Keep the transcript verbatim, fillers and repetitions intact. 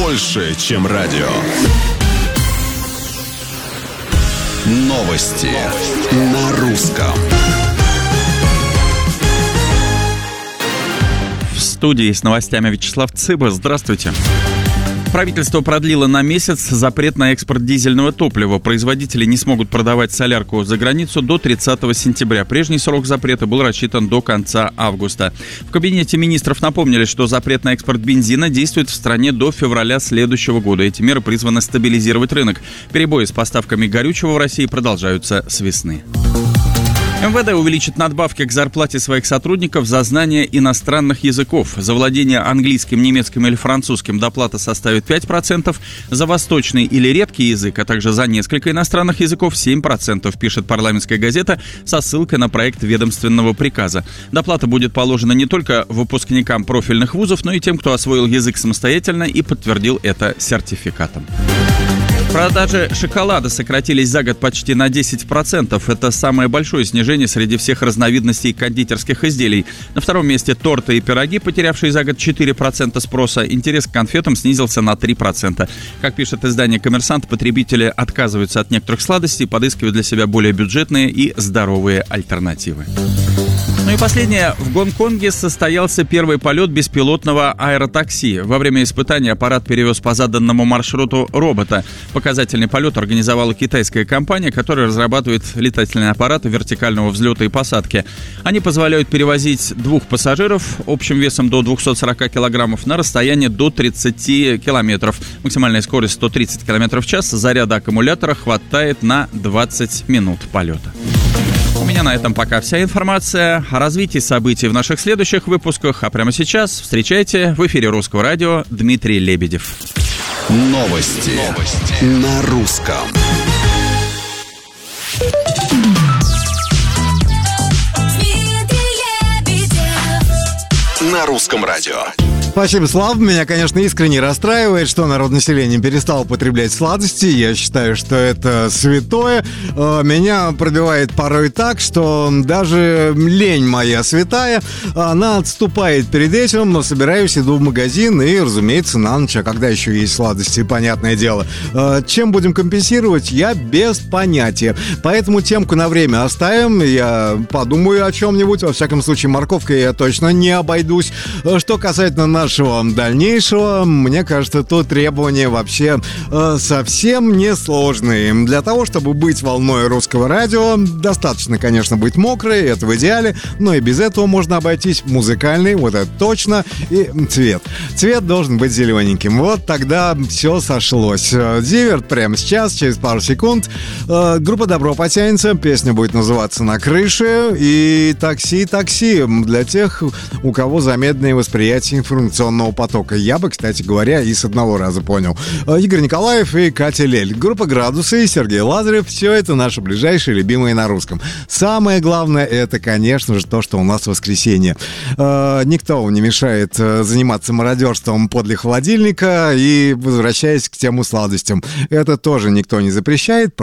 больше, чем радио. Новости на русском. В студии с новостями Вячеслав Цыба. Здравствуйте. Правительство продлило на месяц запрет на экспорт дизельного топлива. Производители не смогут продавать солярку за границу до тридцатого сентября. Прежний срок запрета был рассчитан до конца августа. В Кабинете министров напомнили, что запрет на экспорт бензина действует в стране до февраля следующего года. Эти меры призваны стабилизировать рынок. Перебои с поставками горючего в России продолжаются с весны. эм вэ дэ увеличит надбавки к зарплате своих сотрудников за знание иностранных языков. За владение английским, немецким или французским доплата составит пять процентов, за восточный или редкий язык, а также за несколько иностранных языков семь процентов, пишет парламентская газета со ссылкой на проект ведомственного приказа. Доплата будет положена не только выпускникам профильных вузов, но и тем, кто освоил язык самостоятельно и подтвердил это сертификатом. Продажи шоколада сократились за год почти на десять процентов. Это самое большое снижение среди всех разновидностей кондитерских изделий. На втором месте торты и пироги, потерявшие за год четыре процента спроса. Интерес к конфетам снизился на три процента. Как пишет издание «Коммерсант», потребители отказываются от некоторых сладостей, подыскивают для себя более бюджетные и здоровые альтернативы. Ну и последнее. В Гонконге состоялся первый полет беспилотного аэротакси. Во время испытания аппарат перевез по заданному маршруту робота. Показательный полет организовала китайская компания, которая разрабатывает летательные аппараты вертикального взлета и посадки. Они позволяют перевозить двух пассажиров общим весом до двухсот сорока килограммов на расстояние до тридцати километров. Максимальная скорость сто тридцать километров в час. Заряда аккумулятора хватает на двадцать минут полета. У меня на этом пока вся информация. О развитии событий в наших следующих выпусках. А прямо сейчас встречайте в эфире Русского радио Дмитрий Лебедев. Новости, Новости. На русском. На русском радио. Спасибо, Слав. Меня, конечно, искренне расстраивает, что народонаселение перестало употреблять сладости. Я считаю, что это святое. Меня пробивает порой так, что даже лень моя святая, она отступает перед этим, но собираюсь, иду в магазин и, разумеется, на ночь, а когда еще есть сладости, понятное дело. Чем будем компенсировать, я без понятия. Поэтому темку на время оставим, я подумаю о чем-нибудь. Во всяком случае, морковкой я точно не обойдусь. Что касательно нашего дальнейшего, мне кажется, тут требования вообще э, совсем несложные. Для того, чтобы быть волной русского радио, достаточно, конечно, быть мокрой, это в идеале, но и без этого можно обойтись. Музыкальный, вот это точно, и цвет. Цвет должен быть зелененьким. Вот тогда все сошлось. Зиверт прямо сейчас, через пару секунд. Э, группа «Добро потянется», песня будет называться «На крыше», и «Такси, такси» для тех, у кого замедленное восприятие информационного потока. Я бы, кстати говоря, и с одного раза понял. Игорь Николаев и Катя Лель. Группа «Градусы» и Сергей Лазарев. Все это наши ближайшие любимые на русском. Самое главное, это, конечно же, то, что у нас воскресенье. Никто вам не мешает заниматься мародерством подле холодильника и возвращаясь к тему сладостям. Это тоже никто не запрещает.